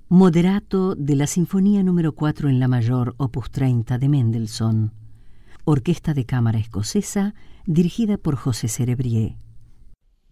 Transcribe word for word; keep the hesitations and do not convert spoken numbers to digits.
Moderato de la Sinfonía número cuatro en la mayor, opus treinta de Mendelssohn. Orquesta de Cámara Escocesa, dirigida por José Cerebrier.